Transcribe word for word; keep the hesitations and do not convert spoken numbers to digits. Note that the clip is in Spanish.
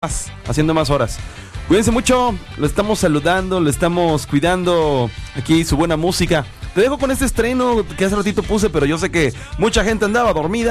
más, haciendo más horas. Cuídense mucho, lo estamos saludando, lo estamos cuidando, aquí su buena música. Te dejo con este estreno que hace ratito puse, pero yo sé que mucha gente andaba dormida.